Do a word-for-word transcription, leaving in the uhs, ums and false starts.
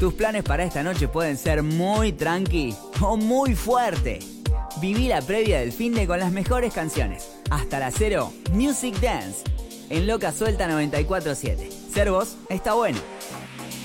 Tus planes para esta noche pueden ser muy tranqui o muy fuerte. Viví la previa del finde con las mejores canciones. Hasta las cero, Music Dance. En Loca Suelta noventa y cuatro siete. Ser vos está bueno.